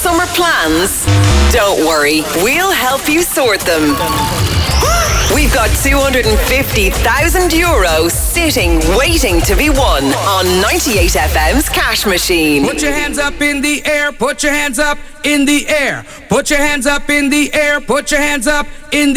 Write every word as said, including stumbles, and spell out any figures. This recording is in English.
summer plans? Don't worry, we'll help you sort them. We've got two hundred fifty thousand euro sitting, waiting to be won on ninety-eight F M's Cash Machine. Put your hands up in the air, put your hands up in the air, put your hands up in the air, put your hands up in the